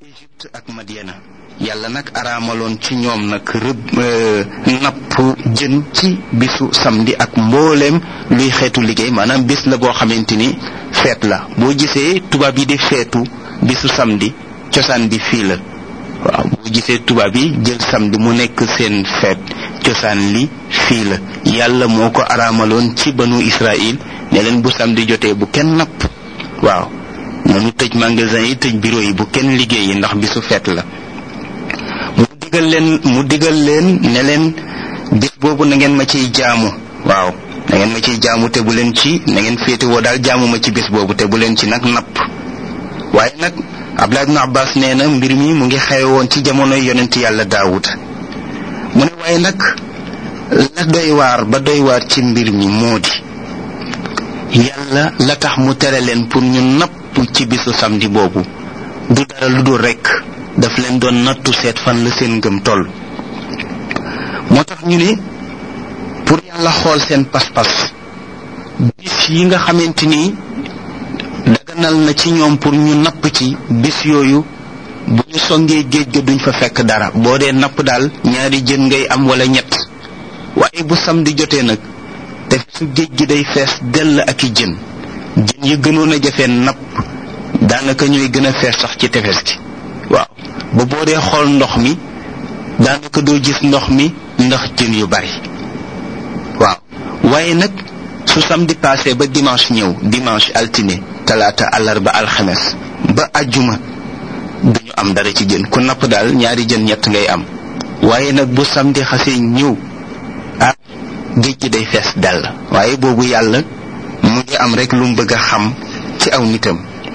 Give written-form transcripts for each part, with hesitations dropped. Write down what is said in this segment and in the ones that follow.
Égypte ak Madiana yàlla nag araamaloon ci ñoom nag napp jën ci bisu samedi ak mbooleem luy xeetu liggéey maanaam bis la boo xamante ni feet la boo gisee tubaab yi di feetu bisu samedi cosaan bi fii la waaw boo gisee tubaab yi jël samedi mu nekk seen feet cosaan li fii la yàlla moo ko araamaloon ci banu Israël ne leen bu samedi jotee bu kenn napp waaw nanu tëj magasin yi tëj bureau yi bu kenn liggéeyi ndax bisu feet la mu digal leen ne leen bis boobu na ngeen ma ciy jaamu waaw na ngeen ma ciy jaamu te bu leen ci na ngeen féetewoo daal jaamu ma ci bis boobu te bu leen ci nag napp waaye nag Abdullah ibn Abbas nee na mbir mi mu ngi xewe woon ci jamonoy yonent yàlla Daawud mu ne waaye nag la doy waar ci mbir mi moo di yàlla la tax mu tere leen pour ñu napp ci bisu samedi boobu du dara lu dul rekk daf leen doon nattu seet fan la seen ngëm toll moo tax ñu ne pour yàlla xool seen pas-pas bis yi nga xamante ni daganal na ci ñoom pour ñu napp ci bis yooyu bu ñu songee géej ga duñ fa fekk dara boo dee napp daal ñaari jën ngay am wala ñett waaye bu samedi jotee nag te su géej gi day fees dell ak i jën yi gënoon a jafee napp daanaka ñooy gën a fees sax ci tefes gi waaw ba boo dee xool ndox mi daanaka doo gis ndox mi ndax jën yu bari waaw waaye nag su samedi passé ba dimanche ñëw dimanche altine talaata àllarba alxames ba ajjuma duñu am dara ci jën ku napp daal ñaari jën ñett ngay am waaye nag bu samedi xasee ñëw géej gi day fees dell waaye boobu yàlla mu ngi am rek lu mu bëgg a xam ci aw nitam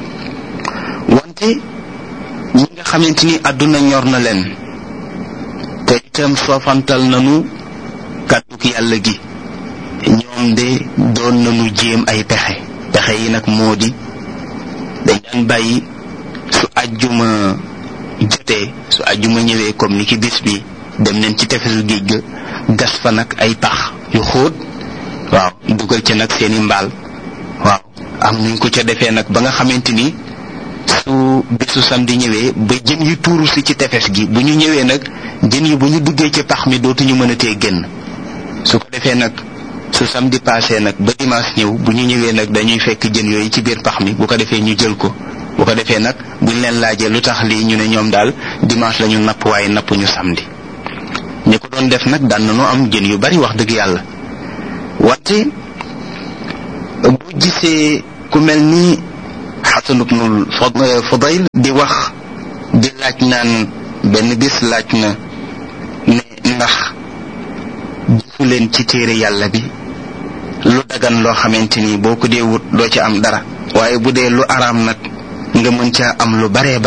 wante ñi nga xamante ni àdduna ñor na leen te itam soofantal nañu kàddug yàlla gi ñoom de doon nañu jéem ay pexe yi nag moo di dañ daan bàyyi su àjjuma jotee su àjjuma ñëwee comme ni ki bis bi dem nañ ci tefesu géej ga gas fa nag ay pax yu xóot waaw dugal ca nag seeni mbaal waaw am nuñ ko ca defee nag ba nga xamante ni su bisu samedi ñëwee ba jën yi tuuru si ci tefes gi bu ñu ñëwee nag jën yi bu ñu duggee ci pax mi dootuñu mën a tee génn su ko defee nag su samedi passé nag ba dimanche ñëw bu ñu ñëwee nag dañuy fekk jën yooyu ci biir pax mi bu ko defee ñu jël ko bu ko defee nag buñ leen laajee lu tax lii ñu ne ñoom daal dimanche lañu napp waaye napp ñu samedi ñi ko doon def nag daan nañu am jën yu bari wax dëgg yàlla wante bu gisee ku mel ni Xasan ibnul Fudayl di wax di laaj naan benn bis laaj na ne ndax gisu leen ci téere yàlla bi lu dagan loo xamante ni boo ko dee wut doo ci am dara waaye bu dee lu araam nag nga mën caa am lu bare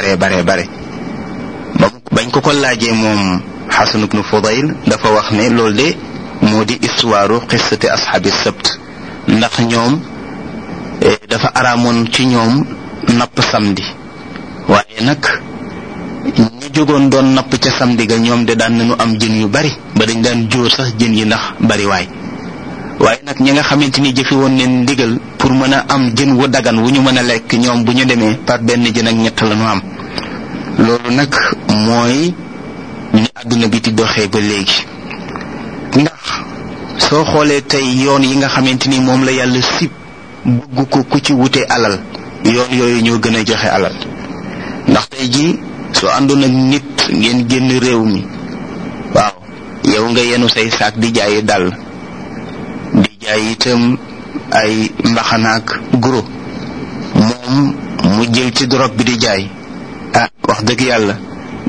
bañ ko laajee moom Xasan ibnu Fudayl dafa wax ne loolu de moo di histoire qissati ashaabi sabt ndax ñoom dafa araamoon ci ñoom napp samedi waaye nag ñu jógoon doon napp ca samedi ga ñoom de daan nañu am jën yu bari ba dañ daan jóor sax jën yi ndax bari waaye nag ñi nga xamante ni jëfi woon leen ndigal pour mën a am jën wu dagan wu ñu mën a lekk ñoom bu ñu demee par benn jën ak ñett la ñu am loolu nag mooy ni àdduna bi di doxee ba léegi ndax soo xoolee tey yoon yi nga xamante ni moom la yàlla sib bëgg ko ku ci wute alal yoon yooyu ñoo gën a joxe alal ndax tey jii soo àndoon ak nit ngeen génn réew mi waaw yow nga yenu say saak di jaayi dàll di jaay itam ay mbaxanaak guro moom mu jël ci drogue bi di jaay wax dëgg yàlla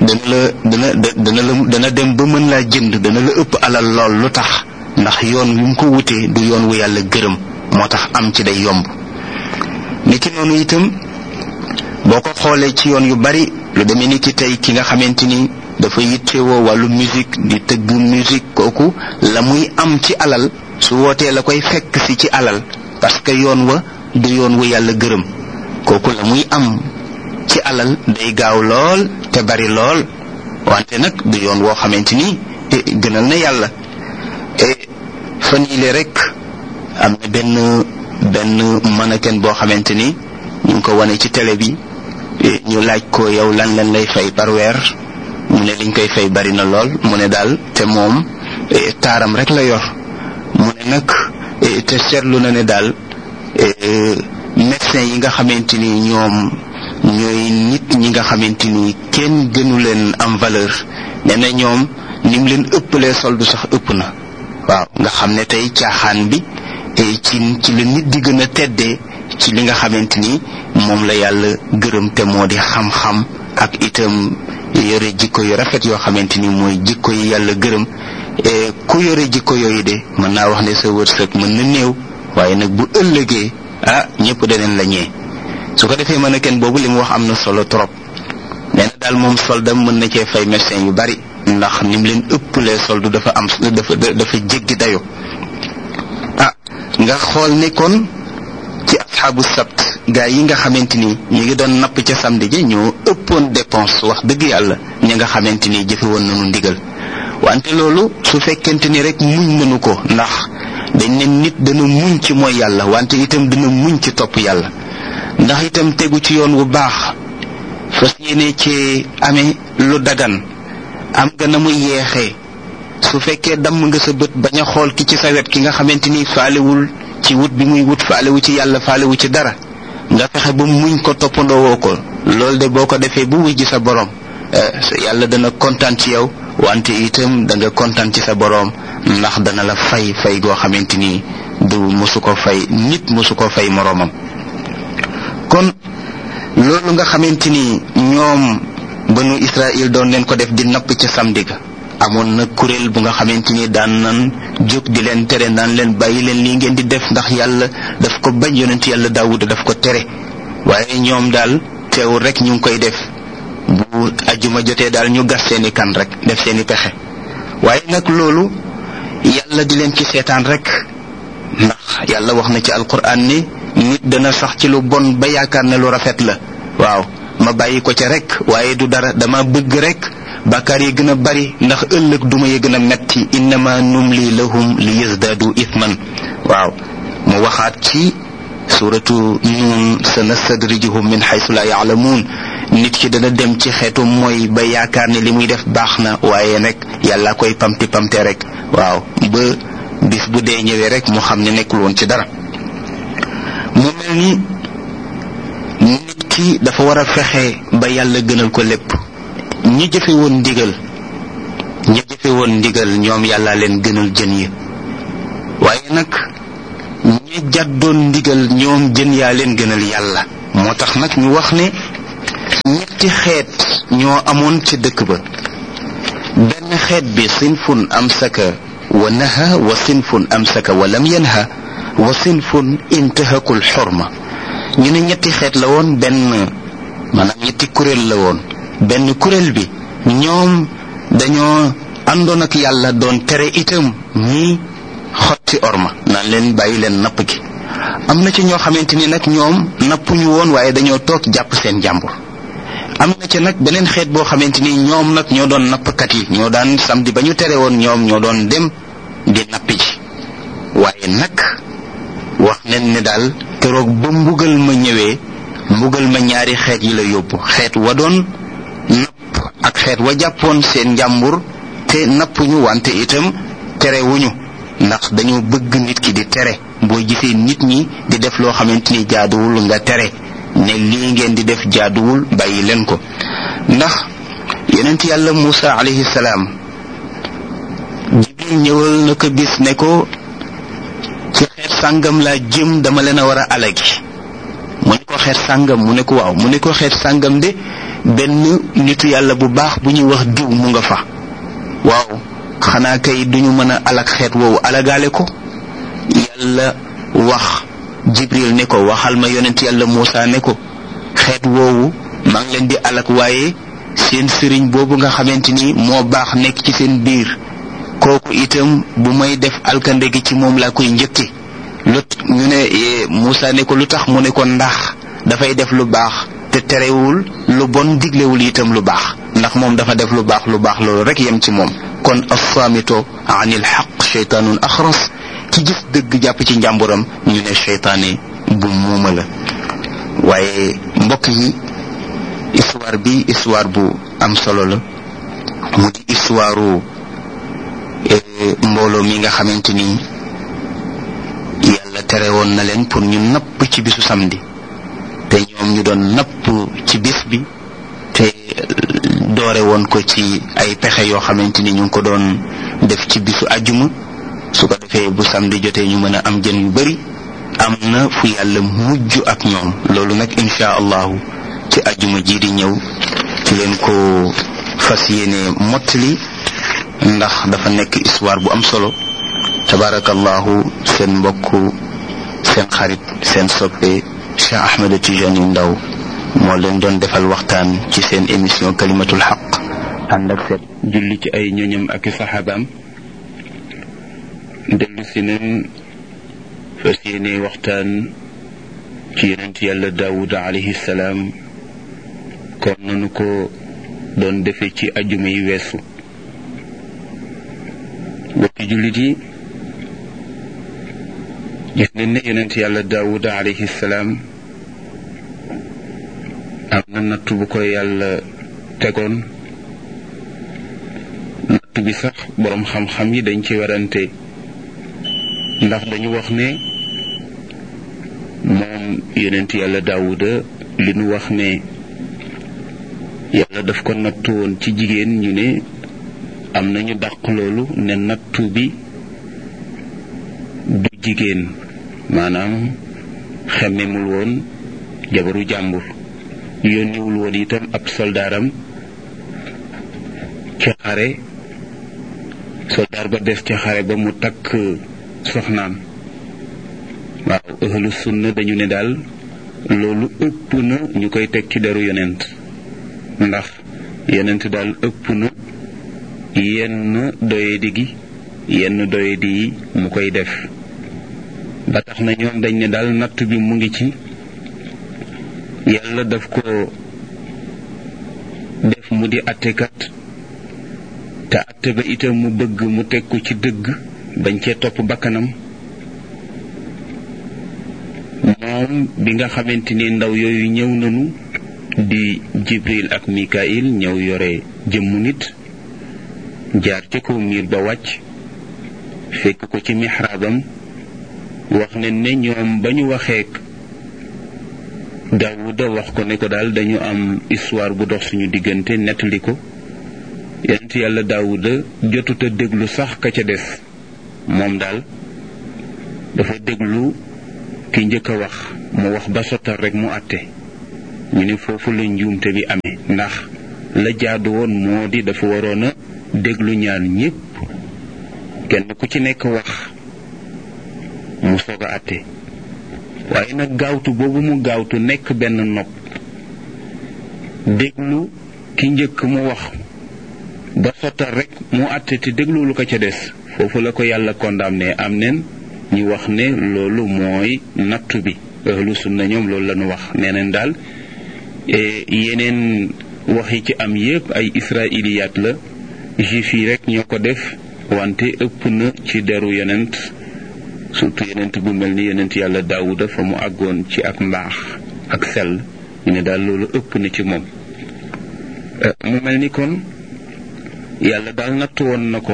dana dem ba mën laa jënd dana la ëpp alal lool lu tax ndax yoon wi mu ko wutee du yoon wu yàlla gërëm moo tax am ci day yomb niki noonu itam boo ko xoolee ci yoon yu bari lu demee ni ki tey ki nga xamante ni dafa yittewoo wàllu musique di tëgg musique kooku la muy am ci alal su wootee la koy fekk si ci alal parce que yoon wa du yoon wu yàlla gërëm kooku la muy am ci alal day gaaw lool te bari lool wante nag du yoon woo xamante ni gënal na yàlla fan yile rek am na benn mannequin boo xamante ni ñu ngi ko wane ci télé bi ñu laaj ko yow lan lañ lay fay par weer mu ne liñ koy fay bari na lool mu ne daal te moom taaram rek la yor mu ne nag te seetlu na ne daal médecin yi nga xamante ni ñoom ñooy nit ñi nga xamante ni kenn gënu leen am valeur nee na ñoom ni mu leen ëppalee soldu sax ëpp na waaw nga xam ne tey caaxaan bi ci la nit di gën a teddee ci li nga xamante ni moom la yàlla gërëm te moo di xam-xam ak itam yore jikko yu rafet yoo xamante ni mooy jikko yi yàlla gërëm ku yore jikko yooyu de mën naa wax ne sa wërsëg mën na néew waaye nag bu ëllëgee ñëpp daneen la ñee su ko defee mën a kenn boobu li mu wax am na solo trop nee na daal moom soldam mën na cee fay médecin yu bari ndax ni mu leen ëppalee soldu dafa jéggi dayo nga xool ne kon ci asxaabu sabt gaa yi nga xamante ni ñu ngi doon napp ca samedi ji ñoo ëppoon dépense wax dëgg yàlla ñi nga xamante ni jëfe woon nañu ndigal wante loolu su fekkente ni rek muñ mënu ko ndax dañ ne nit dana muñ ci mooy yàlla wante itam dana muñ ci topp yàlla ndax itam tegu ci yoon wu baax fas yéene ci amee lu dagan am nga na muy yeexee su fekkee damm nga sa bët bañ a xool ki ci sa wet ki nga xamante ni faalewul ci wut bi muy wut faalewu ci yàlla faalewu ci dara nga fexe ba muñ ko toppandoo woo ko loolu de boo ko defee bu wujji sa borom yàlla dana kontaan ci yow wante itam da nga kontaan ci sa borom ndax dana la fay goo xamante ni du mosu ko fay nit mosu ko fay moroomam kon loolu nga xamante ni ñoom banu Israël doon leen ko def di napp ca samedi ga amoon na kuréel bu nga xamante ni daan nan jóg di leen tere naan leen bàyyi leen lii ngeen di def ndax yàlla daf ko bañ yonent yàlla Daawuda daf ko tere waaye ñoom daal teewul rek ñu ngi koy def bu ajjuma jotee daal ñu gas seeni kan rek def seeni pexe waaye nag loolu yàlla di leen ci seetaan rek ndax yàlla wax na ci alquran ni nit dana sax ci lu bon ba yaakaar ne lu rafet la waaw ma bàyyi ko ca rek waaye du dara dama bëgg rek bàkkaar yi gën a bari ndax ëllëg duma yi gën a metti innama numli lahum li yazdadu ithman waaw mu waxaat ci suratu Nuun sanastadrijuhum min haythu la ya'lamun nit ki dana dem ci xeetu mooy ba yaakaar ne li muy def baax na waaye nag yàlla koy pamte rek waaw ba bis bu dee ñëwee rek mu xam ne nekkul woon ci dara mu mel ni nit ki dafa war a fexe ba yàlla gënal ko lépp ñi jëfe woon ndigal ñoom yàlla leen gënal jën yi waaye nag ñi jàddoon ndigal ñoom jën yaa leen gënal yàlla moo tax nag ñu wax ne ñetti xeet ñoo amoon ci dëkk ba benn xeet bi sinfun amsaka wa naha wa sinfun amsaka wa lam yanha wa sinfun intahakul xorma ñu ne ñetti xeet la woon benn maanaam ñetti kuréel la woon benn kuréel bi ñoom dañoo àndoon ak yàlla doon tere itam ñi xotti orma naan leen bàyyi leen napp gi am na ci ñoo xamante ni nag ñoom nappuñu woon waaye dañoo toog jàpp seen jàmbur am na ci nag beneen xeet boo xamante ni ñoom nag ñoo doon nappkat yi ñoo daan samedi ba ñu tere woon ñoom ñoo doon dem di nappi ji waaye nag wax nañ ne daal keroog ba mbugal ma ñëwee mbugal ma ñaari xeet yi la yóbbu xeet wa doon napp ak xeet wa jàppoon seen njàmbur te nappuñu wante itam terewuñu ndax dañoo bëgg nit ki di tere boo gisee nit ñi di def loo xamante ni jaaduwul nga tere ne lii ngeen di def jaaduwul bàyyi leen ko ndax yonent yàlla Muusa alayhi salaam Jibril ñëwal na ko bis ne ko ci xeet sàngam laa jëm dama leen a war a alagi mu ne ko xeet sàngam mu ne ko waaw mu ne ko xeet sàngam de benn nitu yàlla bu baax bu ñuy wax diw mu nga fa waaw xanaa kay duñu mën a alag xeet woowu alagaale ko yàlla wax Jibril ne ko waxal ma yonent yàlla Muusa ne ko xeet woowu maa ngi leen di alag waaye seen sëriñ boobu nga xamante ni moo baax nekk ci seen biir kooku itam bu may def alkande gi ci moom laa koy njëkke ñu ne Muusa ne ko lu tax mu ne ko ndax dafay def lu baax te terewul lu bon diglewul itam lu baax ndax moom dafa def lu baax loolu rek yem ci moom kon as-saamito anil xaq sheytaanun axras ci gis dëgg jàpp ci njàmburam ñu ne seytaane bu muuma la waaye mbokk yi histoire bi histoire bu am solo la mu di histoire mbooloo mi nga xamante ni yàlla tere woon na leen pour ñu napp ci bisu samedi te ñoom ñu doon napp ci bis bi te doore woon ko ci ay pexe yoo xamante ni ñu ngi ko doon def ci bisu àjjuma su ko defee bu samedi jotee ñu mën a am jën yu bari am na fu yàlla mujj ak ñoom loolu nag insha allahu ci àjjuma ji di ñëw ci leen ko fas yéene mottali ndax dafa nekk histoire bu am solo tabarakallahu seen mbokk seen xarit seen soppe Cheikh Ahmed Tidiane Ndaw moo leen doon defal waxtaan ci seen émission kalimatul xaq ànd ak seet julli ci ay ñoñam ak saxaabaam dellu si neen fas yéene waxtaan ci yonent yàlla Daawuda alayhi salaam kon nanu ko doon defee ci ajjuma yi weesu bokki jullit yi gis nañ ne yonent yàlla Daawuda alayhi salaam am na natt bu ko yàlla tegoon natt bi sax boroom xam-xam yi dañ ci werante ndax dañu wax ne moom yonent yàlla Daawuda li nu wax ne yàlla daf ko nattu woon ci jigéen ñu ne am nañu dàq loolu ne nattu bi du jigéen maanaam xemmemul woon jabaru jàmbur yónniwul woon itam ab soldaaram ci xare soldaar ba des ci xare ba mu takk soxnaam waaw ahlu sunna dañu ne daal loolu ëpp na ñu koy teg ci deru yonent ndax yonent daal ëpp na yenn doyadi gi yenn doyadi yi mu koy def ba tax na ñoom dañ ne daal natt bi mu ngi ci yàlla daf ko def mu di attekat te atte ba itam mu bëgg mu teg ko ci dëgg bañ cee topp bakkanam moom bi nga xamante ni ndaw yooyu ñëw nañu di Jibril ak Mikail ñëw yore jëmmu nit jaar ci kaw miir ba wàcc fekk ko ci mihraabam wax ne ñoom ba ñu waxeek Daawuda wax ko ne ko daal dañu am histoire bu dox suñu diggante nettali ko yonent yàlla Daawuda jotuta déglu sax ka ca des moom daal dafa déglu ki njëkk a wax mu wax ba sottal rek mu àtte ñu ne foofu la njuumte bi amee ndax la jaadu woon moo di dafa waroon a déglu ñaar ñépp kenn ku ci nekk wax mu soog a àtte waaye nag gaawtu boobu mu gaawtu nekk benn nopp déglu ki njëkk mu wax ba sottal rek mu àtte te déglu lu ko ca des foofu la ko yàlla condamné am neen ñu wax ne loolu mooy nattu bi ahlu sunna ñoom loolu la ñu wax nee neen daal yeneen wax yi ci am yépp ay israiliyaat la juif yi rek ñoo ko def wante ëpp na ci deru yonent surtout yonent bu mel ni yonent yàlla Daawuda fa mu àggoon ci ak mbaax ak sell ñu ne daal loolu ëpp na ci moom mu mel ni kon yàlla daal nattu woon na ko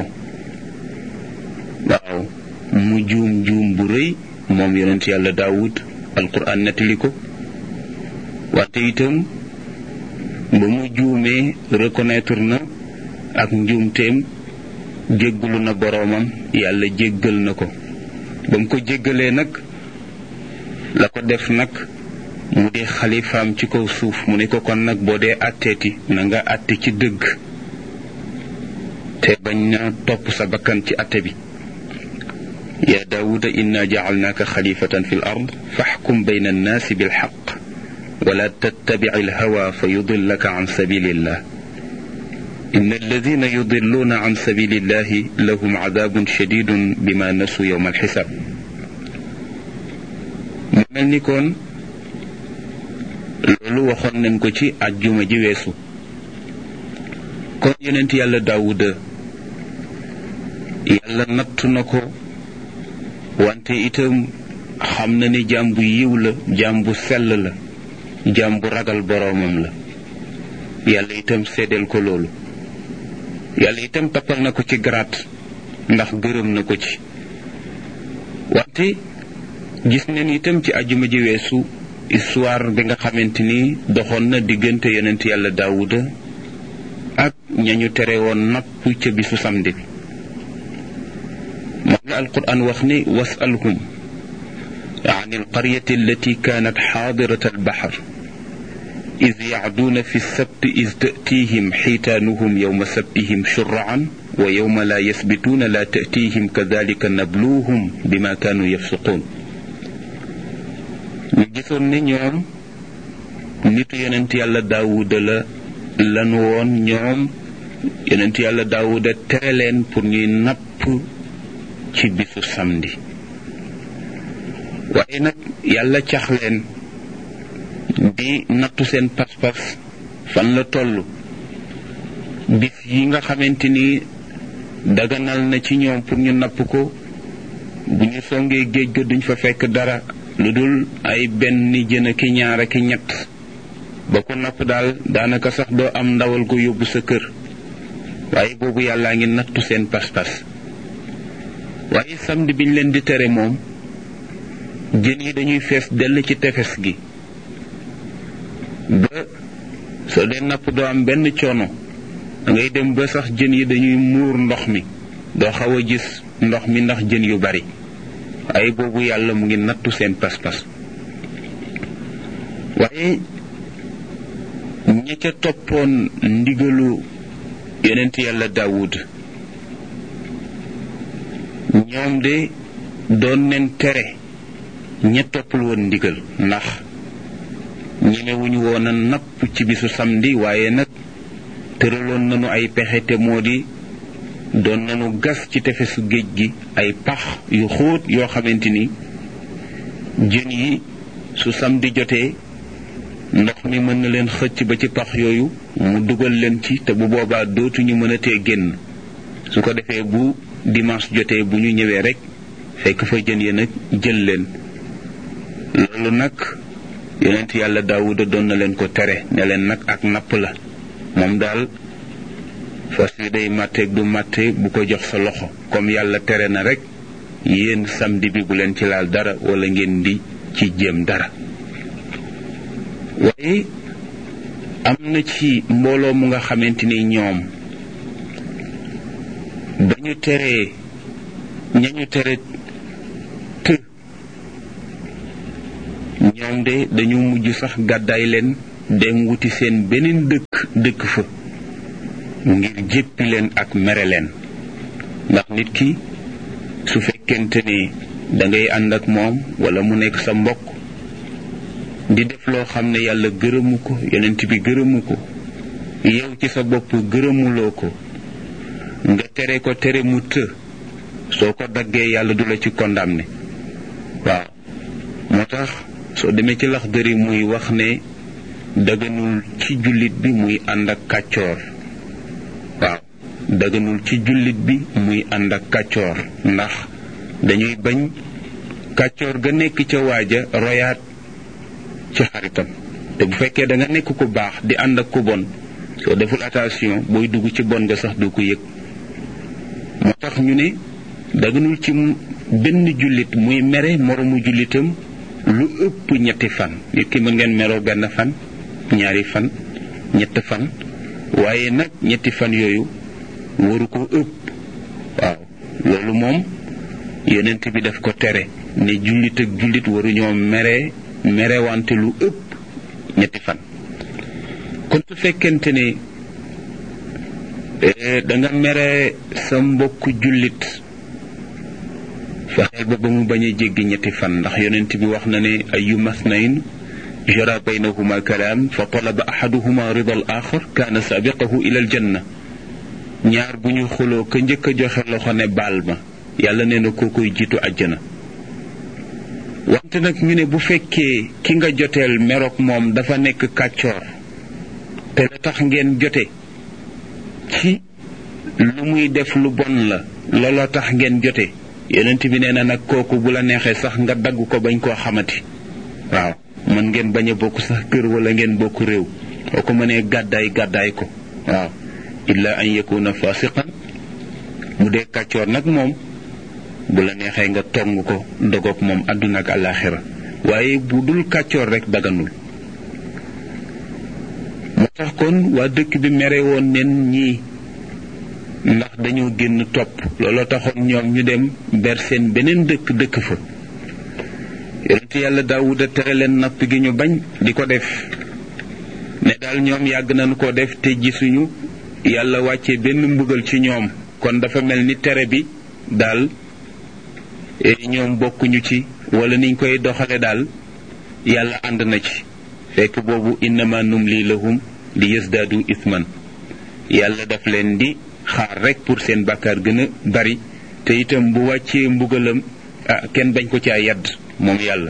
waaw mu juum bu rëy moom yonent yàlla Daawud alquran nettali ko wante itam ba mu juumee reconnaître na ak njuumteem jéggalu na boroomam yàlla jéggal na ko ba mu ko jéggalee nag la ko def nag mu di xalifaam ci kaw suuf mu ne ko kon nag boo dee àtteeti na nga àtte ci dëgg te bañ na topp sa bakkan ci àtte bi yaa daawuda inna jacalnaaka xalifatan fi l ard faxkum bayna annaasi bilxaq wala tattabic alhawa fa yudillaka can sabilillah inna alladina yudilluuna can sabilillahi lahum cadaabun shadidun bima nasu yowma alxisaab mu mel ni kon loolu waxoon nañ ko ci àjjuma ji weesu kon yonent yàlla daawuda yàlla nattu na ko wante itam xam na ni jaam bu yiw la jaam bu sell la jaam bu ragal boroomam la yàlla itam seedeel ko loolu. yàlla itam tappal na ko ci garaat ndax gërëm na ko ci. wante gis nañ itam ci àjjuma ji weesu histoire bi nga xamante ni doxoon na diggante yonent yàlla Daawuda ak ñañu tere woon napp ca bisu samedi bi. moom la alquran wax ni wasalhum an alqaryati allati kanat xaadirat albaxar id yacduuna fi lsabti id tatihim xiitaanuhum yowma sabtihim shuraan wa yowma laa yasbituuna laa tatihim kadalika nabluuhum bima kaanu yafsuquun. ñu gisoon ne ñoom nitu yonent yàlla Daawuda lanu woon. ñoom yonent yàlla Daawuda tere leen pour ñuy napp ci bisu samedi. waaye nag yàlla cax leen di nattu seen pas-pas fan la toll. bis yi nga xamante ni daganal na ci ñoom pour ñu napp ko, bu ñu songee géej ga duñ fa fekk dara lu dul ay benn jën ak ñaar ak ñett. ba ko napp daal daanaka sax doo am ndawal ko yóbbu sa kër. waaye boobu yàllaa ngi nattu seen pas-pas. waaye samedi biñ leen di tere moom jën yi dañuy fees dell ci tefes gi ba soo dee napp doo am benn coono. dangay dem ba sax jën yi dañuy muur ndox mi, doo xaw a gis ndox mi ndax jën yu bari. waaye boobu yàlla mu ngi nattu seen pas-pas. waaye ña ca toppoon ndigalu yonent yàlla Daawud ñoom de doon nen tere ña toppul woon ndigal, ndax ñemewuñu woon a napp ci bisu samedi. waaye nag tëraloon nañu ay pexe, te moo di doon nañu gas ci tefesu géej gi ay pax yu xóot yoo xamante ni jën yi su samedi jotee ndox mi mën na leen xëcc ba ci pax yooyu mu dugal leen ci, te bu boobaa dootuñu mën a tee génn. su ko defee bu dimanche jotee bu ñu ñëwee rek fekk fa jën yi nag jël leen. loolu nag yonent yàlla Daawuda doon na leen ko tere, ne leen nag ak napp la. moom daal fas yi day màtteeg du màtte bu ko jox sa loxo. comme yàlla tere na rek yéen samedi bi bu leen ci laal dara wala ngeen di ci jéem dara. waaye am na ci mbooloo mu nga xamante ni ñoom ba ñu teree ñañu tere të ñoom de dañu mujj sax gàddaay leen dem wuti seen beneen dëkk fa ngir jéppi leen ak mere leen. ndax nit ki su fekkente ni dangay ànd ak moom wala mu nekk sa mbokk di def loo xam ne yàlla gërëmu ko, yonent bi gërëmu ko, yow ci sa bopp gërëmuloo ko, nga tere ko tere mu të, soo ko daggee yàlla du la ci condamné. waaw moo tax soo demee ci Laxdari muy wax ne daganul ci jullit bi muy ànd ak kàccoor. waaw daganul ci jullit bi muy ànd ak kàccoor, ndax dañuy bañ kàccoor ga nekk ca waaja royaat ci xaritam. te bu fekkee da nga nekk ku baax di ànd ak ku bon, soo deful attention booy dugg ci bon nga sax du ko yëg. moo tax ñu ne daganul ci benn jullit muy mere moromu jullitam lu ëpp 3 fan. nit ki mën ngeen meroo benn fan, 2 fan, 3 fan, waaye nag 3 fan yooyu waru ko ëpp. waaw loolu moom yonent bi daf ko tere, ne jullit ak jullit waruñoo merewante lu ëpp 3 fan. kon su fekkente ne da nga mere sa mbokku jullit, fexeel ba mu bañ a jéggi 3 fan, ndax yonent bi wax na ne ayyuma ithnayn jara baynahuma kalaam fa talaba ahaduhuma rida al axar kaana saabiqahu ila al janna. ñaar bu ñu xuloo ka njëkk a joxe loxo ne baal ma, yàlla nee na koo koy jiitu àjjana. wante nag ñu ne bu fekkee ki nga joteel meroog moom dafa nekk kàccoor, te la tax ngeen jote ci lu muy def lu bon la, looloo tax ngeen jote, yonent bi nee na nag kooku bu la neexee sax nga dagg ko bañ koo xamati. waaw mën ngeen bañ a bokk sax kër wala ngeen bokk réew, boo ko mënee gàddaay ko waaw illa an yakuna fasiqan bu dee kàccoor nag moom bu la neexee nga tong ko dogoog moom àdduna ak àllaaxira waaye bu dul kàccoor rek daganul moo tax kon waa dëkk bi mere woon nen ñii ndax dañoo génn topp looloo taxoon ñoom ñu dem ber seen beneen dëkk fa yonent yàlla Daawuda tere leen napp gi ñu bañ di ko def ne daal ñoom yàgg nañu ko def te gisuñu yàlla wàcce benn mbugal ci ñoom kon dafa mel ni tere bi daal ñoom bokkuñu ci wala niñ koy doxale daal yàlla ànd na ci fekk boobu innama numli lahum li yasdaadu isman yàlla daf leen di xaar rek pour seen bàkkaar gën a bari te itam bu wàccee mbugalam kenn bañ ko caa yadd moom yàlla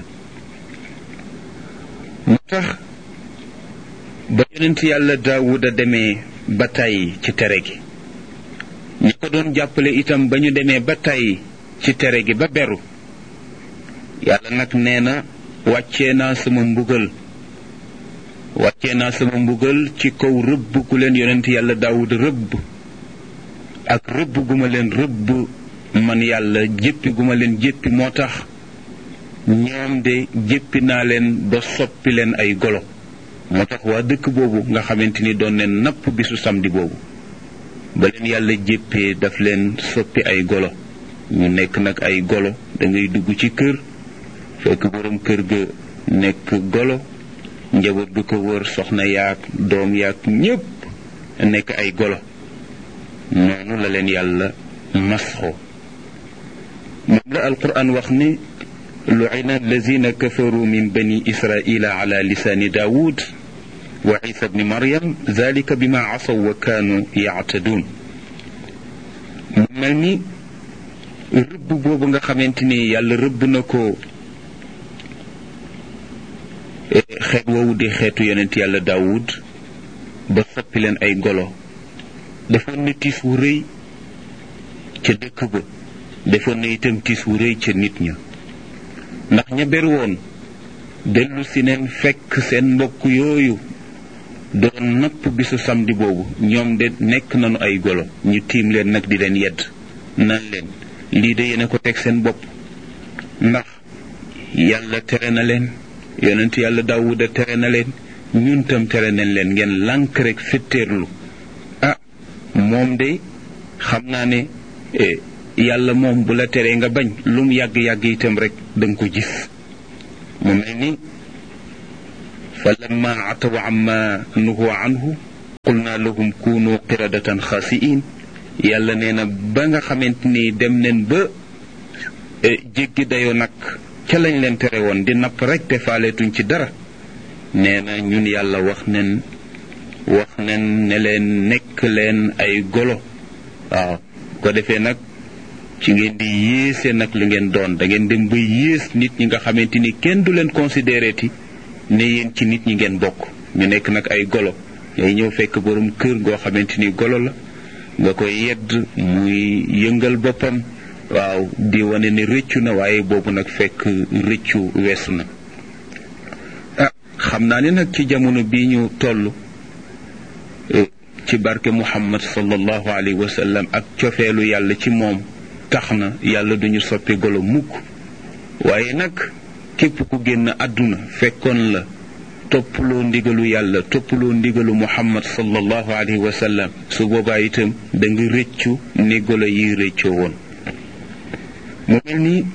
moo tax ba yonent yàlla Daawuda demee ba tàyyi ci tere gi ñi ko doon jàppale itam ba ñu demee ba tàyyi ci tere gi ba beru yàlla nag nee na wàccee naa sama mbugal ci kaw rëbb gu leen yonent yàlla Daawuda rëbb ak rëbb gu ma leen rëbb man yàlla jéppi gu ma leen jéppi moo tax ñoom de jéppi naa leen ba soppi leen ay golo moo tax waa dëkk boobu nga xamante ni doon leen napp bisu samedi boobu ba leen yàlla jéppee daf leen soppi ay golo ñu nekk nag ay golo da ngay dugg ci kër fekk borom kër ga nekk golo njaboot bi ko wër soxna yaak doom yaak ñépp nekk ay golo noonu la leen yàlla masxoo moom la alquran wax ni lu'ina allazina kafaru min bani israila ala lisaani daawud wa isa bni maryam zalika bima asaw wa kaanu yaatadun mu mel ni rëbb boobu nga xamante ni yàlla rëbb na ko xeet woowu di xeetu yonent yàlla daawud ba soppi leen ay golo defoon na tiis wu rëy ca dëkk ba defoon na itam tiis wu rëy ca nit ña ndax ña ber woon dellu si neen fekk seen mbokk yooyu doon napp bisu samedi boobu ñoom de nekk nañu ay golo ñu tiim leen nag di leen yedd naan leen lii de yéen a ko teg seen bopp ndax yàlla tere na leen yonent yàlla Daawuda tere na leen ñun tam tere nañ leen ngeen lànk rek fetteerlu moom de xam naa ne yàlla moom bu la teree nga bañ lu mu yàgg-yàgg itam rek danga ko gis mu mel ni fa lamma ataw amma nuhu anhu qulna lahum kunu qiradatan xaasiin yàlla nee na ba nga xamante ni dem neen ba jéggi dayoo nag ca lañ leen tere woon di napp rek te faaleetuñ ci dara nee na ñun yàlla wax nen ne leen nekk leen ay golo waaw ko defee nag ci ngeen di yéese nag li ngeen doon da ngeen dem ba yées nit ñi nga xamante ni kenn du leen considéré ti ne yéen ci nit ñi ngeen bokk ñu nekk nag ay golo ngay ñëw fekk borom kër goo xamante ni golo la nga koy yedd muy yëngal boppam waaw di wane ne rëccu na waaye boobu nag fekk rëccu weesu na xam naa ne nag ci jamono bii ñu toll ci barke Muhammad sallallahu alayhi wa sallam ak cofeelu yàlla ci moom tax na yàlla duñu soppi golo mukk waaye nag képp ku génn àdduna fekkoon la toppaloo ndigalu yàlla toppaloo ndigalu Muhammad sallallahu alayhi wa sallam su boobaa itam da nga rëccu ni golo yi rëccoo woon mu mel ni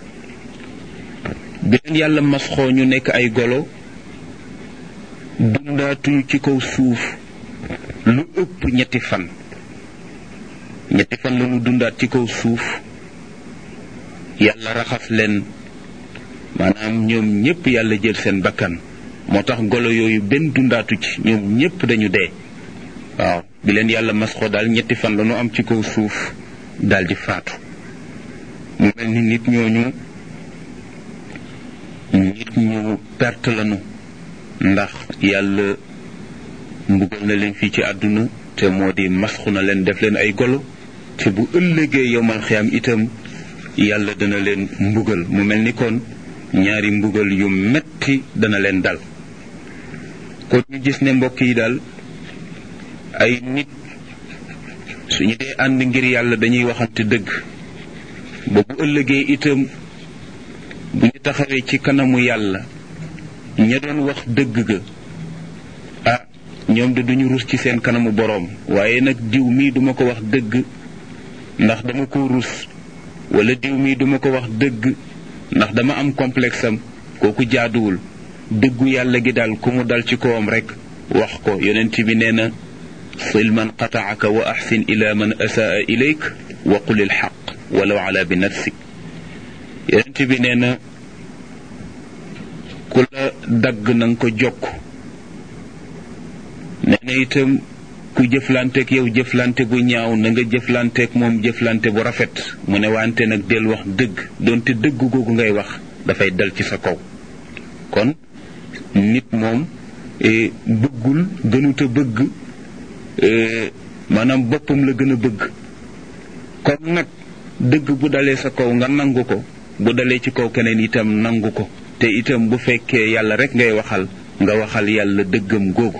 bi leen yàlla masxoo ñu nekk ay golo dundaatuñu ci kaw suuf lu ëpp ñetti fan la ñu dundaat ci kaw suuf yàlla raxas leen maanaam ñoom ñépp yàlla jël seen bakkan moo tax golo yooyu benn dundaatu ci ñoom ñépp dañu dee waaw bi leen yàlla masxoo daal ñetti fan la ñu am ci kaw suuf daal di faatu mu mel ni nit ñu perte lañu ndax yàlla mbugal na leen fii ci àdduna te moo di masxu na leen def leen ay golo te bu ëllëgee yowmal xiyaam itam yàlla dana leen mbugal mu mel ni kon ñaari mbugal yu metti dana leen dal kon ñu gis ne mbokk yi daal ay nit suñu dee ànd ngir yàlla dañuy waxante dëgg ba bu ëllëgee itam bu ñu taxawee ci kanamu yàlla ña doon wax dëgg ga ñoom de duñu rus ci seen kanamu boroom waaye nag diw mii duma ko wax dëgg ndax dama ko rus wala diw mii duma ko wax dëgg ndax dama am complexe am kooku jaaduwul. dëggu yàlla gi daal ku mu dal ci kawam rek wax ko. yonent bi nee na sil man qataaka wa ahsin ila man asaa ilayk wa qul il xaq walaw ala bi nafsik. yonent bi nee na ku la dagg na nga ko jokk. nee na itam ku jëflanteek yow jëflante bu ñaaw na nga jëflanteek moom jëflante bu rafet. mu ne wante nag del wax dëgg doonte dëgg googu ngay wax dafay dal ci sa kaw. kon nit moom bëggul gënuta bëgg maanaam boppam la gën a bëgg. kon nag dëgg bu dalee sa kaw nga nangu ko, bu dalee ci kaw keneen itam nangu ko. te itam bu fekkee yàlla rek ngay waxal nga waxal yàlla dëggam googu.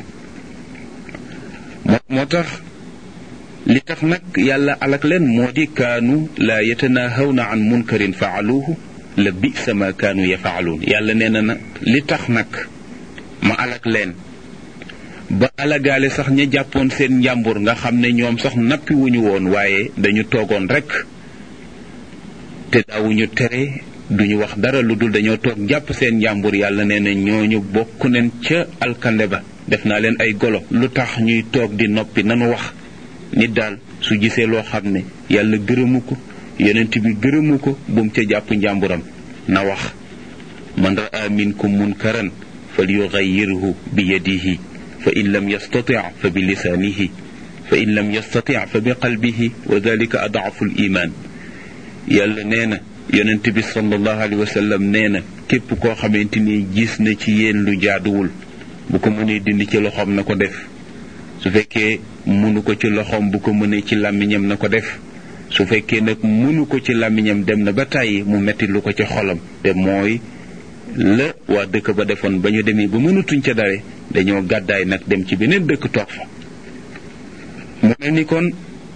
moo tax li tax nag yàlla alak leen moo di kaanu laa yatanahawna an munkarin faaluuhu la bisa ma kaanu yafaaluun. yàlla nee na nag li tax nag ma alak leen ba alagaale sax ña jàppoon seen njàmbur nga xam ne ñoom sax nappi wuñu woon waaye dañu toogoon rek te daawuñu tere duñu wax dara lu dul dañoo toog jàpp seen njàmbur. yàlla nee na ñooñu bokk nañ ca alkande ba. def naa leen ay golo. lu tax ñuy toog di noppi nanu wax. nit daal su gisee loo xam ne yàlla gërëmu ko yonent bi gërëmu ko bu mu ca jàpp njàmburam na wax. man raa minkum munkaran falyughayyirhu bi yadihi fa in lam yastati fa bi lisaanihi fa in lam yastati fa bi qalbihi wa dalika adaafu l iman. yàlla nee na yonent bi sallallahu alayhi wa sallam nee na képp koo xamante ni gis na ci yéen lu jaaduwul bu ko mënee dindi ci loxoom na ko def. su fekkee mënu ko ci loxoom bu ko mënee ci làmmiñam na ko def. su fekkee nag mënu ko ci làmmiñam dem na ba tàyyi mu metti lu ko ci xolam. te mooy la waa dëkk ba defoon ba ñu demee ba mënatuñ ca dare dañoo gàddaay nag dem ci beneen dëkk toog fa. mu mel ni kon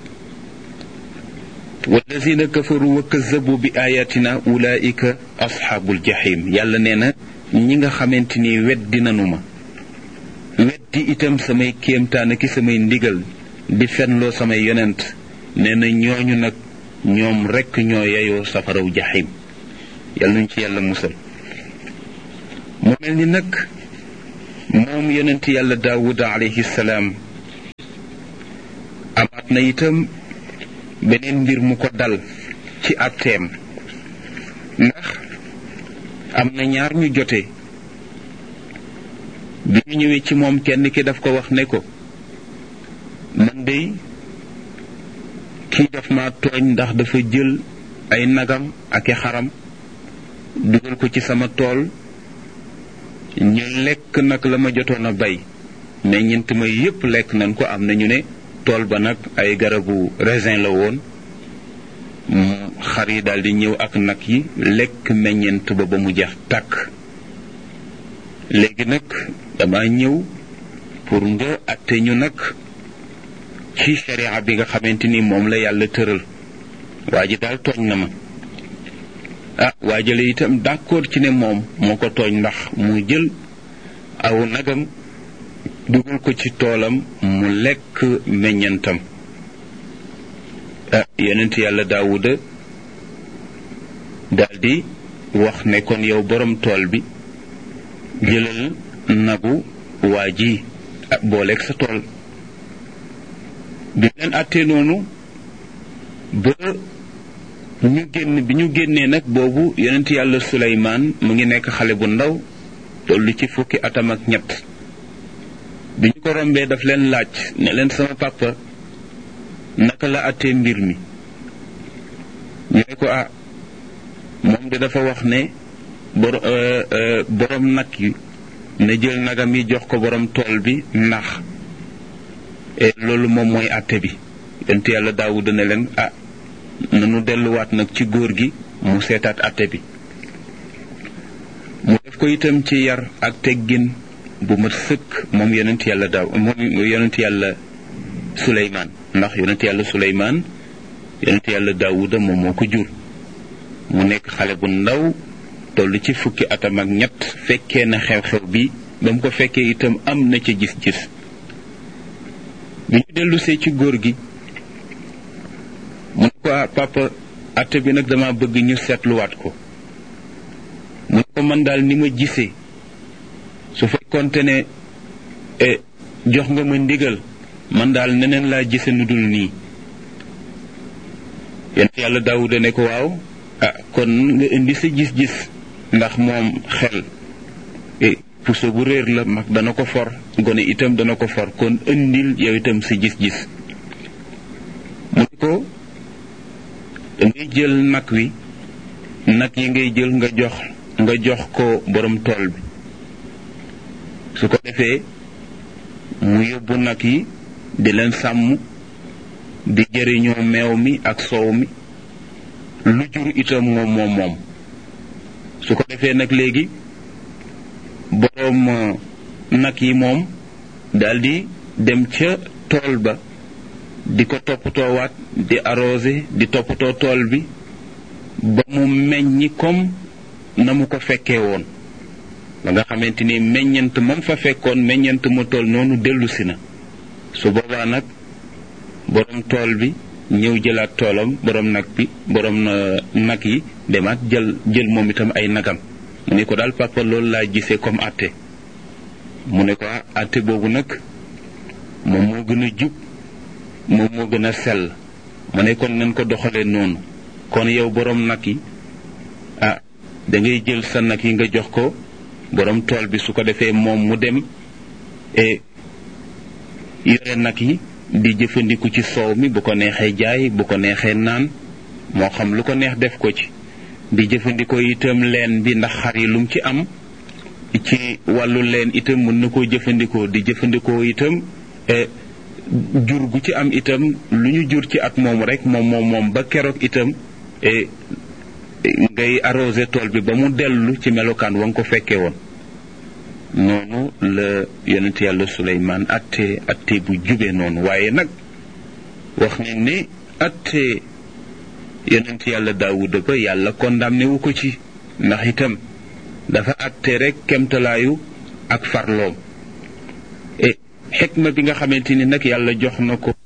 wallazina kafaru wa kazzabu bi ayatina ulaika asxaabul jahim. yàlla nee na ñi nga xamante ni weddi nanu ma weddi itam samay kéemtaan ki samay ndigal di fenloo samay yonent nee na ñooñu nag ñoom rekk ñoo yeyoo safaraw jaxim. yàlla nuñ ci yàlla musal. mu mel ni nag moom yonent yàlla daawuda alayhi salaam amaat na itam beneen mbir mu ko dal ci atteem. ndax am na ñaar ñu jote bi ñu ñëwee ci moom kenn ki daf ko wax ne ko man dey kii daf ma tooñ ndax dafa jël ay nagam ak i xaram dugal ko ci sama tool ñu lekk nag la ma jotoon a bay mais ñent ma yépp lekk nañ ko. am na ñu ne tool ba nag ay garabu raisin la woon. xar yi daal di ñëw ak nag yi lekk meññent ba mu jeex tàkk. léegi nag dama ñëw pour nga atte ñu nag ci sharia bi nga xamante ni moom la yàlla tëral. waa ji daal tooñ na ma. waajale itam d'accord ci ne moom moo ko tooñ ndax mu jël aw nagam dugal ko ci toolam mu lekk meññentam. yonent yàlla daawuda daldi wax ne kon yow borom tool bi jëlal nagu waa ji booleeg sa tool. bi leen àttee noonu ba bi ñu génnee nag boobu yonent yàlla Suleymaan mu ngi nekk xale bu ndaw tollu ci fukki atam ak ñett. bi ñu ko rombee daf leen laaj ne leen sama papa naka la àttee mbir mi. ñu ne ko moom de dafa wax ne borom nag yi na jël nagam yi jox ko borom tool bi ndax loolu moom mooy àtte bi. yonent yàlla Daawuda ne leen nanu delluwaat nag ci góor gi mu seetaat àtte bi. mu def ko itam ci yar ak teggin bu mat sëkk moom yonent yàlla Suleymaan, ndax yonent yàlla Suleymaan yonent yàlla Daawuda moom moo ko jur. mu nekk xale bu ndaw toll ci fukki atam ak ñett, fekkee na xew-xew bi, ba mu ko fekkee itam am na ca gis-gis. bi ñu dellusee ci góor gi mu ne ko papa, atte bi nag dama bëgg ñu seetluwaat ko. mu ne ko man daal ni ma gisee, su fekkoonte ne jox nga ma ndigal, man daal neneen laa gise nu dul nii. yonent yàlla Daawuda ne ko waaw, kon nga indi sa gis-gis, ndax moom xel puso bu réer la, mag dana ko for, gone itam dana ko for, kon indil yow itam sa gis-gis. mu ne ko dangay jël nag wi, nag yi ngay jël nga jox ko borom tool bi. su ko defee mu yóbbu nag yi di leen sàmm, di jëriñoo meew mi ak soow mi, lu jur itam moom. su ko defee nag léegi boroom nag yi moom daldi dem ca tool ba di ko toppatoowaat, di arrosé, di toppatoo tool bi ba mu meññi comme na mu ko fekkee woon, ba nga xamante ni meññant mam fa fekkoon, meññant mu tool noonu dellusi na. su boobaa nag boroom tool bi ñëw jëlaat toolam, boroom nag yi demaat jël moom itam ay nagam. mu ne ko daal papa, loolu laa gisee comme àtte. mu ne ko àtte boobu nag moom moo gën a jub, moom moo gën a sell. mu ne kon nañ ko doxalee noonu. kon yow boroom nag yi da ngay jël sa nag yi nga jox ko boroom tool bi, su ko defee moom mu dem yore nag yi di jëfandiku ci soow mi, bu ko neexee jaay, bu ko neexee naan, moo xam lu ko neex def ko ci. di jëfandikoo itam leen bi, ndax xar yi lum ci am ci wàllu leen itam mën na koo jëfandikoo. di jëfandikoo itam jur gu ci am itam lu ñu jur ci at moomu rek moom ba keroog itam ngay arrosé tool bi ba mu dellu ci melokaan wa nga ko fekkee woon. noonu la yonent yàlla Suleymaan atte bu jube noonu. waaye nag wax nañ ne atte yonent yàlla Daawuda ba yàlla condamné wu ko ci, ndax itam dafa atte rek kemtalaayu ak farloom. xikma bi nga xamante ni nag yàlla jox na ko